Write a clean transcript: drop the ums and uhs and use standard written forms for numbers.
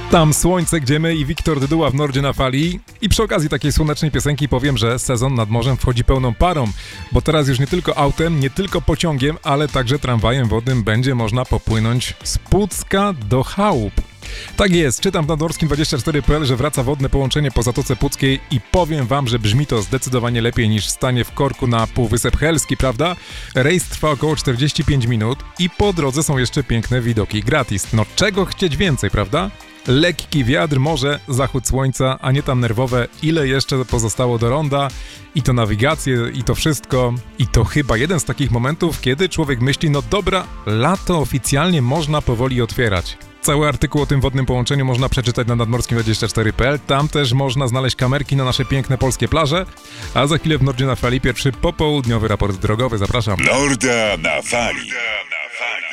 Tam słońce, gdzie my i Wiktor Dyduła w Nordzie na fali. I przy okazji takiej słonecznej piosenki powiem, że sezon nad morzem wchodzi pełną parą, bo teraz już nie tylko autem, nie tylko pociągiem, ale także tramwajem wodnym będzie można popłynąć z Pucka do Chałup. Tak jest, czytam w nadmorskim24.pl, że wraca wodne połączenie po Zatoce Puckiej i powiem wam, że brzmi to zdecydowanie lepiej niż stanie w korku na Półwysep Helski, prawda? Rejs trwa około 45 minut i po drodze są jeszcze piękne widoki gratis. No czego chcieć więcej, prawda? Lekki wiatr, morze, zachód słońca, a nie tam nerwowe, ile jeszcze pozostało do ronda, i to nawigację, i to wszystko. I to chyba jeden z takich momentów, kiedy człowiek myśli, no dobra, lato oficjalnie można powoli otwierać. Cały artykuł o tym wodnym połączeniu można przeczytać na nadmorskim24.pl, tam też można znaleźć kamerki na nasze piękne polskie plaże, a za chwilę w Nordzie na fali pierwszy popołudniowy raport drogowy, zapraszam. Norda na fali.